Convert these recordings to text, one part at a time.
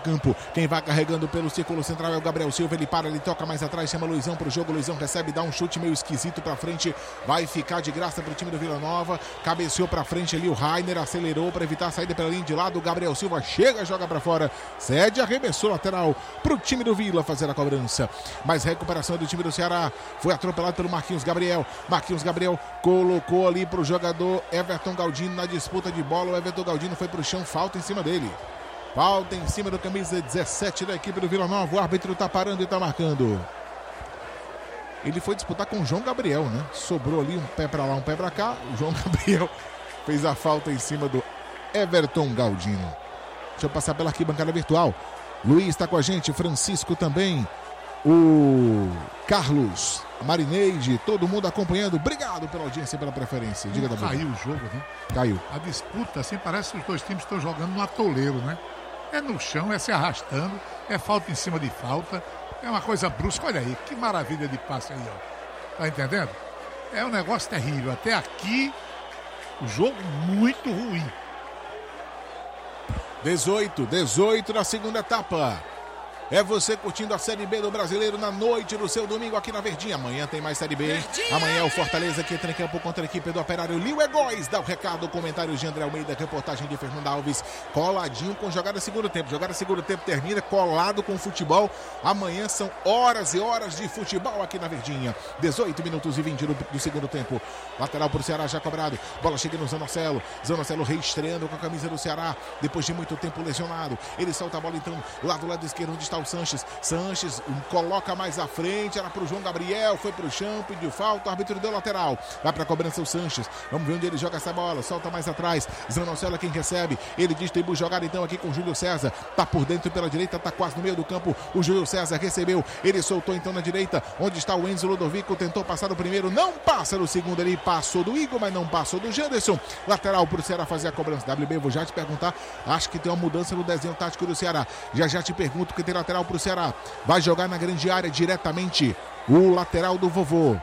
campo. Quem vai carregando pelo círculo central é o Gabriel Silva. Ele para, ele toca mais atrás, chama Luizão pro jogo. Luizão recebe, dá um chute meio esquisito pra frente. Vai ficar de graça pro time do Vila Nova. Cabeceou pra frente ali o Rainer, acelerou pra evitar a saída pela linha de lado. O Gabriel Silva chega, joga pra fora. Cede, arremessou lateral pro time do Vila fazer a cobrança. Mas recuperação do time do Ceará. Foi atropelado pelo Marquinhos Gabriel. Marquinhos Gabriel colocou ali pro jogador Everton Galdino na disputa de bola. O Everton Galdino foi pro chão, falta em cima dele. Falta em cima do camisa 17 da equipe do Vila Nova. O árbitro tá parando e tá marcando. Ele foi disputar com o João Gabriel, né? Sobrou ali um pé pra lá, um pé pra cá. O João Gabriel fez a falta em cima do Everton Galdino. Deixa eu passar pela arquibancada virtual. Luiz está com a gente, Francisco também. O Carlos, a Marineide, todo mundo acompanhando. Obrigado pela audiência e pela preferência. Diga da Caiu o jogo, né? Caiu. A disputa, assim, parece que os dois times estão jogando no atoleiro, né? É no chão, é se arrastando, é falta em cima de falta. É uma coisa brusca. Olha aí, que maravilha de passe aí, ó. Tá entendendo? É um negócio terrível. Até aqui, o jogo muito ruim. 18 na segunda etapa. É você curtindo a Série B do Brasileiro na noite do seu domingo aqui na Verdinha. Amanhã tem mais Série B. Verdinha! Amanhã é o Fortaleza que entra em campo contra a equipe do Operário. Liu Egóis dá o recado, comentários de André Almeida, reportagem de Fernando Alves. Coladinho com jogada segundo tempo. Jogada segundo tempo termina colado com futebol. Amanhã são horas e horas de futebol aqui na Verdinha. 18 minutos e 20 do segundo tempo. Lateral pro Ceará já cobrado. Bola chega no Zanocelo. Zanocelo reestreando com a camisa do Ceará. Depois de muito tempo lesionado. Ele solta a bola então lá do lado esquerdo onde está o Sanches. Sanches coloca mais à frente, era pro João Gabriel, foi pro chão, pediu falta, o árbitro deu lateral. Vai pra cobrança o Sanches. Vamos ver onde ele joga essa bola. Solta mais atrás. Zanocelo é quem recebe. Ele distribui jogada então aqui com o Júlio César. Tá por dentro pela direita, tá quase no meio do campo. O Júlio César recebeu. Ele soltou então na direita, onde está o Enzo Ludovico. Tentou passar o primeiro, não passa no segundo. Ele passou do Igor, mas não passou do Janderson. Lateral pro Ceará fazer a cobrança. WB, vou já te perguntar. Acho que tem uma mudança no desenho tático do Ceará. Já te pergunto que tem lateral pro Ceará. Vai jogar na grande área diretamente o lateral do vovô.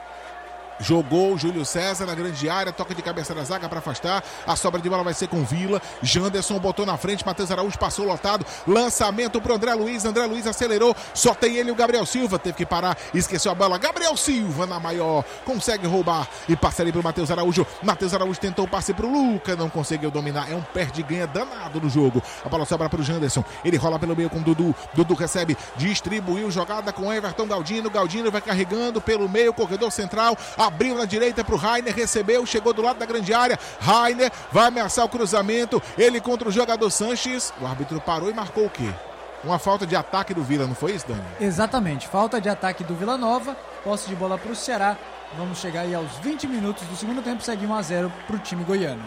Jogou o Júlio César na grande área, toca de cabeça da zaga para afastar. A sobra de bola vai ser com Vila. Janderson botou na frente, Matheus Araújo passou lotado. Lançamento pro André Luiz. André Luiz acelerou, só tem ele e o Gabriel Silva. Teve que parar, esqueceu a bola. Gabriel Silva na maior, consegue roubar e passa ali pro Matheus Araújo. Matheus Araújo tentou o passe pro Luca, não conseguiu dominar. É um perde-ganha danado no jogo. A bola sobra pro Janderson. Ele rola pelo meio com o Dudu. Dudu recebe, distribuiu jogada com Everton Galdino. Galdino vai carregando pelo meio, corredor central. Abriu na direita pro Rainer, recebeu, chegou do lado da grande área. Rainer vai ameaçar o cruzamento. Ele contra o jogador Sanches. O árbitro parou e marcou o quê? Uma falta de ataque do Vila, não foi isso, Dani? Exatamente, falta de ataque do Vila Nova. Posse de bola pro Ceará. Vamos chegar aí aos 20 minutos do segundo tempo, segue 1-0 pro time goiano.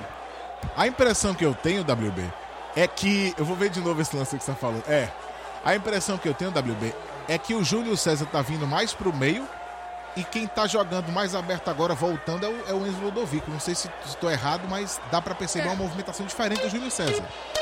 A impressão que eu tenho, WB, é que... Eu vou ver de novo esse lance que você tá falando. A impressão que eu tenho, WB, é que o Júlio César tá vindo mais pro meio. E quem tá jogando mais aberto agora, voltando, é o Enzo Ludovico. Não sei se estou errado, mas dá para perceber uma movimentação diferente do Júlio César.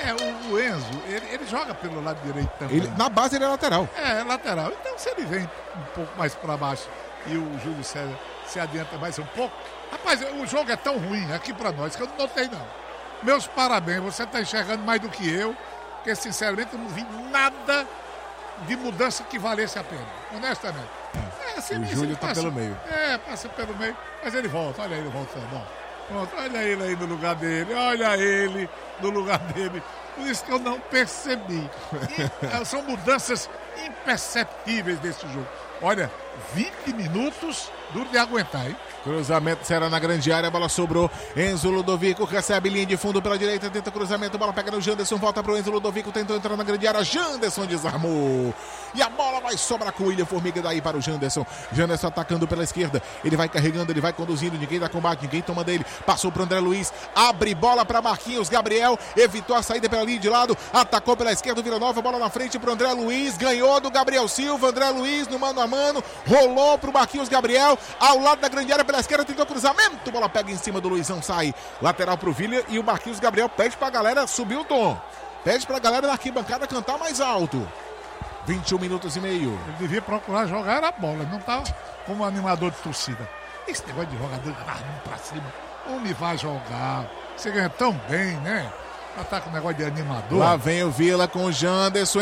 O Enzo, ele joga pelo lado direito também. Na base ele é lateral. É lateral. Então se ele vem um pouco mais para baixo e o Júlio César se adianta mais um pouco... Rapaz, o jogo é tão ruim aqui para nós que eu não notei não. Meus parabéns, você tá enxergando mais do que eu, porque sinceramente eu não vi nada de mudança que valesse a pena, honestamente. O Júlio tá pelo meio. Passa pelo meio, mas ele volta, olha ele voltando. Olha ele aí no lugar dele, olha ele no lugar dele. Por isso que eu não percebi. São mudanças imperceptíveis desse jogo. Olha, 20 minutos duro de aguentar, hein? Cruzamento, Ceará na grande área, a bola sobrou. Enzo Ludovico recebe linha de fundo pela direita, tenta cruzamento, bola pega no Janderson, volta pro Enzo Ludovico, tentou entrar na grande área, Janderson desarmou. E a bola vai sobrar com o William Formiga daí para o Janderson. Janderson atacando pela esquerda, ele vai carregando, ele vai conduzindo, ninguém dá combate, ninguém toma dele. Passou pro André Luiz, abre bola para Marquinhos Gabriel, evitou a saída pela linha de lado, atacou pela esquerda o Vila Nova, bola na frente pro André Luiz, ganhou do Gabriel Silva, André Luiz no mano a mano, rolou pro Marquinhos Gabriel, ao lado da grande área pela esquerda, tentou cruzamento, bola pega em cima do Luizão, sai, lateral pro Vila e o Marquinhos Gabriel pede pra galera subir o tom, pede pra galera da arquibancada cantar mais alto. 21 minutos e meio. Ele devia procurar jogar a bola, não tá como animador de torcida. Esse negócio de jogador pra cima, onde vai jogar? Você ganha tão bem, né? Ela tá com o negócio de animador. Lá vem o Vila com o Janderson.